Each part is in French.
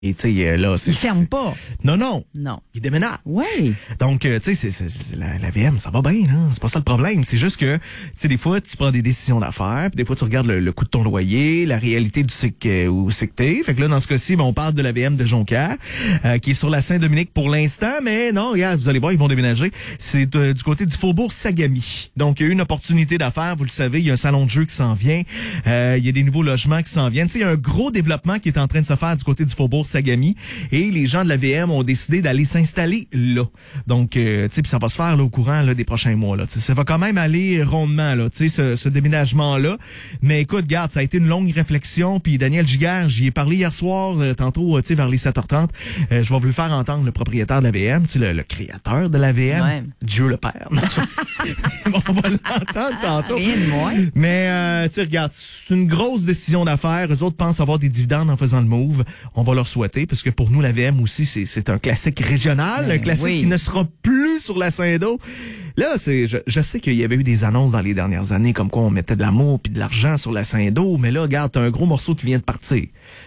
Et tu sais, là, Ils ferment pas. Non. Non. Ils déménagent. Oui. Donc, tu sais, la VM, ça va bien, là. C'est pas ça le problème. C'est juste que, tu sais, des fois, tu prends des décisions d'affaires, puis des fois, tu regardes le coût de ton loyer, la réalité où c'est que t'es. Fait que là, dans ce cas-ci, on parle de la VM de Jonquière, qui est sur la Saint-Dominique pour l'instant, mais non, regarde, vous allez voir, ils vont déménager. C'est du côté du Faubourg Sagami. Donc, il y a eu une opportunité d'affaires, vous le savez, il y a un salon de jeu qui s'en vient, il y a des nouveaux logements qui s'en viennent. Tu sais, il y a un gros développement qui est en train de se faire du côté du Faubourg Sagami, et les gens de la VM ont décidé d'aller s'installer là. Donc, tu sais, puis ça va se faire là, au courant là, des prochains mois. Là. Ça va quand même aller rondement, là, tu sais, ce déménagement-là. Mais écoute, regarde, ça a été une longue réflexion, puis Daniel Giguère, j'y ai parlé hier soir, tantôt, tu sais, vers les 7h30. Je vais vous le faire entendre, le propriétaire de la VM, tu sais, le créateur de la VM, ouais. Dieu le Père. On va l'entendre tantôt. Rien de moins. Mais, tu sais, regarde, c'est une grosse décision d'affaires. Eux autres pensent avoir des dividendes en faisant le move. On va leur souhaiter, parce que pour nous, la VM aussi, c'est un classique régional, un classique qui ne sera plus sur la Saint-Do. Là, je sais qu'il y avait eu des annonces dans les dernières années, comme quoi on mettait de l'amour puis de l'argent sur la Saint-Do, mais là, regarde, t'as un gros morceau qui vient de partir.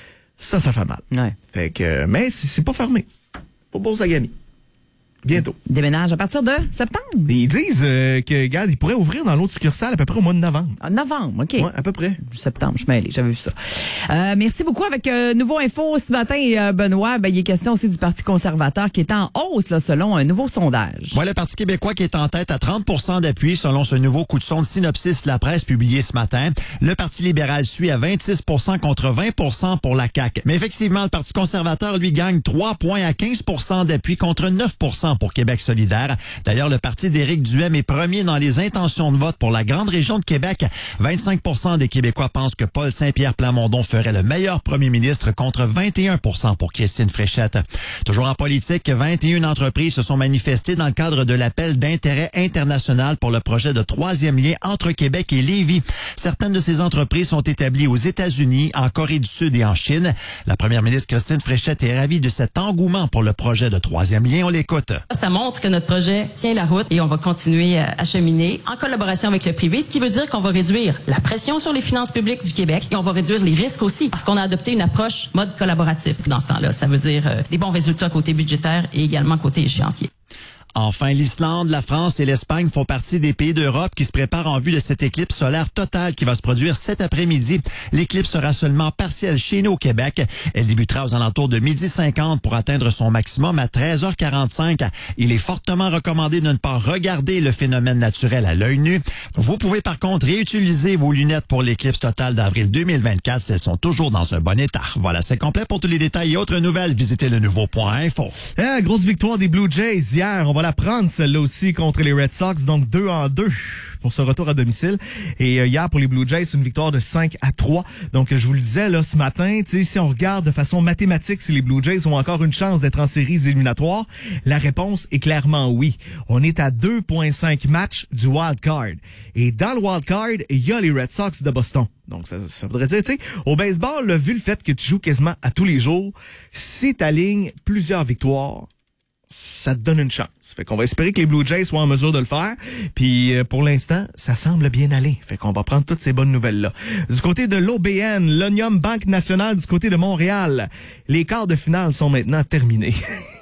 Ça fait mal. Ouais. Fait que, mais c'est pas fermé. Faubourg Sagami. Bientôt. Déménage à partir de septembre. Ils disent que, regarde, ils pourraient ouvrir dans l'autre succursale à peu près au mois de novembre. En novembre, OK. Ouais, à peu près. Septembre, je m'allais, j'avais vu ça. Merci beaucoup. Avec Nouveau Info ce matin, Benoît, il est question aussi du Parti conservateur qui est en hausse là, selon un nouveau sondage. Ouais, le Parti québécois qui est en tête à 30% d'appui selon ce nouveau coup de sonde Synopsis La Presse publié ce matin. Le Parti libéral suit à 26% contre 20% pour la CAQ. Mais effectivement, le Parti conservateur, lui, gagne 3 points à 15% d'appui contre 9% pour Québec solidaire. D'ailleurs, le parti d'Éric Duhaime est premier dans les intentions de vote pour la grande région de Québec. 25% des Québécois pensent que Paul Saint-Pierre Plamondon ferait le meilleur premier ministre contre 21% pour Christine Fréchette. Toujours en politique, 21 entreprises se sont manifestées dans le cadre de l'appel d'intérêt international pour le projet de troisième lien entre Québec et Lévis. Certaines de ces entreprises sont établies aux États-Unis, en Corée du Sud et en Chine. La première ministre Christine Fréchette est ravie de cet engouement pour le projet de troisième lien. On l'écoute. Ça montre que notre projet tient la route et on va continuer à cheminer en collaboration avec le privé, ce qui veut dire qu'on va réduire la pression sur les finances publiques du Québec et on va réduire les risques aussi parce qu'on a adopté une approche mode collaboratif. Dans ce temps-là, ça veut dire des bons résultats côté budgétaire et également côté échéancier. Enfin, l'Islande, la France et l'Espagne font partie des pays d'Europe qui se préparent en vue de cette éclipse solaire totale qui va se produire cet après-midi. L'éclipse sera seulement partielle chez nous au Québec. Elle débutera aux alentours de 12h50 pour atteindre son maximum à 13h45. Il est fortement recommandé de ne pas regarder le phénomène naturel à l'œil nu. Vous pouvez par contre réutiliser vos lunettes pour l'éclipse totale d'avril 2024 si elles sont toujours dans un bon état. Voilà, c'est complet. Pour tous les détails et autres nouvelles, visitez le nouveau.info. Grosse victoire des Blue Jays hier. On va la prendre celle-là aussi contre les Red Sox, donc 2-2 pour ce retour à domicile. Et hier pour les Blue Jays, c'est une victoire de 5-3. Donc je vous le disais là ce matin, si on regarde de façon mathématique si les Blue Jays ont encore une chance d'être en séries éliminatoires, la réponse est clairement oui. On est à 2,5 matchs du wild card. Et dans le wild card, il y a les Red Sox de Boston. Donc, ça voudrait dire, tu sais, au baseball, là, vu le fait que tu joues quasiment à tous les jours, si t'alignes plusieurs victoires, ça te donne une chance. Fait qu'on va espérer que les Blue Jays soient en mesure de le faire. Puis pour l'instant, ça semble bien aller. Fait qu'on va prendre toutes ces bonnes nouvelles-là. Du côté de l'OBN, l'Omnium Banque Nationale du côté de Montréal, les quarts de finale sont maintenant terminés.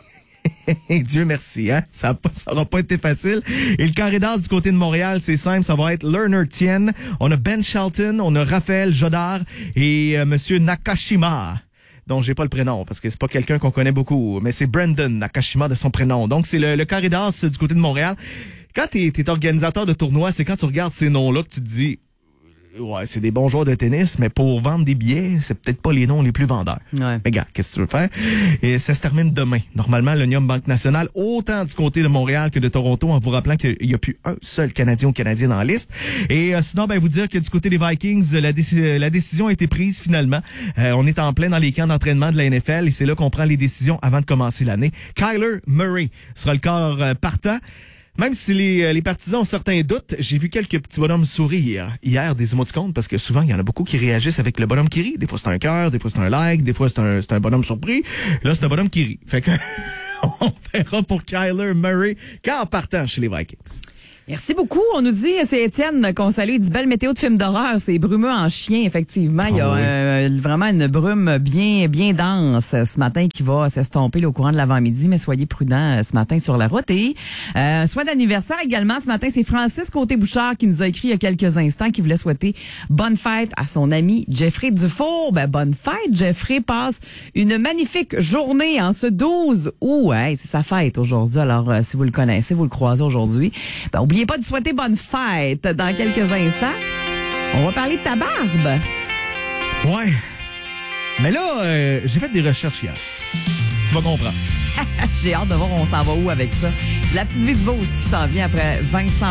Dieu merci, hein? Ça aura pas été facile. Et le carré d'as du côté de Montréal, c'est simple, ça va être Lerner Tien. On a Ben Shelton, on a Raphaël Jodard et Monsieur Nakashima, dont j'ai pas le prénom, parce que c'est pas quelqu'un qu'on connaît beaucoup, mais c'est Brandon Nakashima de son prénom. Donc, c'est le carré d'as du côté de Montréal. Quand t'es organisateur de tournoi, c'est quand tu regardes ces noms-là que tu te dis, ouais, c'est des bons joueurs de tennis, mais pour vendre des billets, c'est peut-être pas les noms les plus vendeurs. Ouais. Mais gars, qu'est-ce que tu veux faire? Et ça se termine demain. Normalement, l'Omnium Banque Nationale, autant du côté de Montréal que de Toronto, en vous rappelant qu'il n'y a plus un seul Canadien ou Canadienne dans la liste. Et sinon, vous dire que du côté des Vikings, la décision a été prise finalement. On est en plein dans les camps d'entraînement de la NFL et c'est là qu'on prend les décisions avant de commencer l'année. Kyler Murray sera le corps partant. Même si les partisans ont certains doutes, j'ai vu quelques petits bonhommes sourire hier, des émoticônes, parce que souvent, il y en a beaucoup qui réagissent avec le bonhomme qui rit. Des fois, c'est un cœur, des fois, c'est un like, des fois, c'est un bonhomme surpris. Là, c'est un bonhomme qui rit. Fait que on verra pour Kyler Murray quand partant chez les Vikings. Merci beaucoup. On nous dit, c'est Étienne qu'on salue, il dit belle météo de film d'horreur, c'est brumeux en chien, effectivement. Il y a vraiment une brume bien dense ce matin qui va s'estomper là, au courant de l'avant-midi, mais soyez prudents ce matin sur la route. Et soit d'anniversaire également ce matin, c'est Francis Côté-Bouchard qui nous a écrit il y a quelques instants, qui voulait souhaiter bonne fête à son ami Jeffrey Dufour. Ben, bonne fête, Jeffrey. Passe une magnifique journée en ce 12 août. Hey, c'est sa fête aujourd'hui, alors si vous le connaissez, vous le croisez aujourd'hui. Ben, n'oubliez pas de souhaiter bonne fête dans quelques instants. On va parler de ta barbe. Ouais. Mais là, j'ai fait des recherches hier. Tu vas comprendre. J'ai hâte de voir on s'en va où avec ça. C'est la petite vie du Beauce qui s'en vient après Vincent